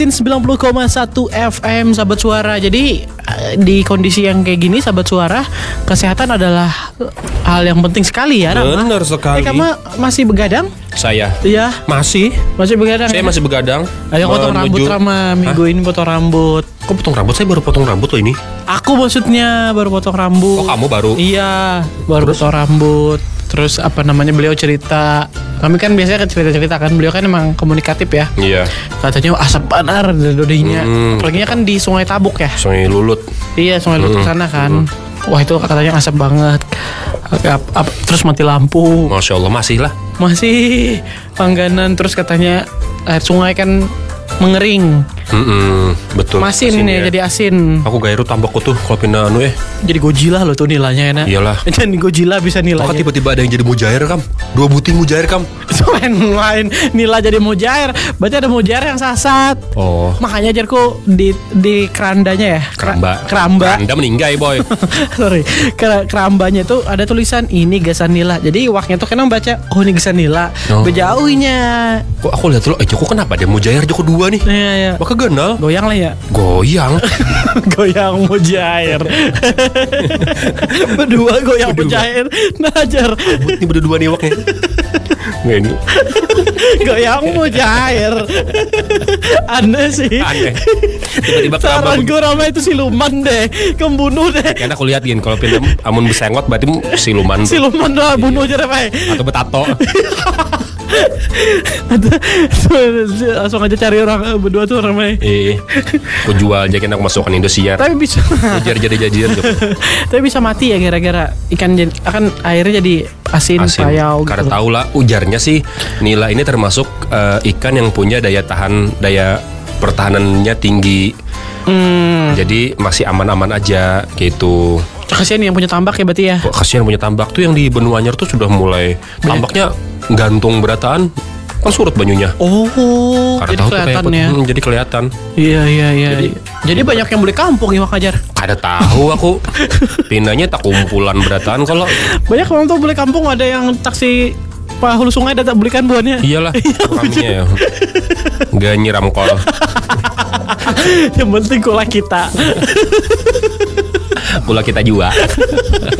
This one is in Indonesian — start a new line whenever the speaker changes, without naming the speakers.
90,1 FM Sahabat Suara. Jadi di kondisi yang kayak gini Sahabat Suara, kesehatan adalah hal yang penting sekali ya, Rama.
Benar sekali.
Kamu masih begadang?
Saya?
Iya.
Masih
begadang.
Saya masih begadang.
Ayo potong rambut, Rama. Minggu ini potong rambut.
Kok potong rambut? Saya baru potong rambut loh ini.
Aku maksudnya baru potong rambut.
Oh, kamu baru?
Iya, baru potong rambut. Terus beliau cerita. Kami kan biasanya cerita-cerita kan. Beliau kan emang komunikatif ya.
Iya.
Katanya asap banar dodenya. Perginya kan di Sungai Tabuk ya.
Sungai Lulut.
Iya, Sungai Lulut sana kan. Wah, itu katanya asap banget. Terus mati lampu.
Masya Allah, masih lah.
Masih langganan. Terus katanya air sungai kan mengering.
Betul.
Masin ini ya. Jadi asin.
Aku gairu tambakku tuh kalau pindah
Jadi Godzilla loh tuh nilainya enak.
Iyalah.
Jadi Godzilla bisa nilainya.
Kok tiba-tiba ada yang jadi mujair kam? 2 buting mujair kam?
Lain nila jadi mujair. Berarti ada mujair yang sasat.
Oh.
Makanya jarku di kerandanya ya.
Keramba.
Keramba
meninggal boy.
Sorry. Kerambanya itu ada tulisan ini gasan nila. Jadi waknya tuh kan baca oh ini gasan nila. Bejauhnya.
Kok aku lihat dulu, Joko kenapa ada mujair Joko 2 nih?
Iya.
Maka kenal.
Goyang lah ya.
Goyang.
Goyang mujair. Berdua goyang mujair. Najar.
Ini berdua nih waknya. Nggak ini.
Goyang mujair. Aneh sih.
Aneh. Tiba-tiba keramba.
Saran gue Rama itu siluman deh. Pembunuh deh.
Karena aku lihat gini, kalau film amun besengot berarti siluman.
Siluman doang bunuh aja deh, Pak.
Atau betato.
Langsung aja cari orang berdua tuh Ramai.
Aku jual jaket aku masukkan Indosiar.
Tapi bisa.
jadi jajan.
Tapi bisa mati ya gara-gara ikan akan airnya jadi asin payau.
Karena
gitu.
tahu lah ujarnya sih nila ini termasuk ikan yang punya daya pertahanannya tinggi. Jadi masih aman-aman aja gitu.
Kasihan yang punya tambak ya berarti ya.
Kok kasihan punya tambak tuh yang di benua Anyar tuh sudah mulai tambaknya gantung berataan kan surut banyunya.
Oh,
karena
jadi kelihatan ya.
Jadi kelihatan.
Iya. Jadi banyak yang beli kampung ya Mak Ajar.
Ada tahu aku. Pindahnya tak kumpulan berataan kalau
banyak orang tuh beli kampung ada yang taksi Pak Hulu Sungai datang belikan buahnya.
Iyalah, orangnya ya. Gak nyiram kol.
Yang penting kula kita.
Kula kita juga.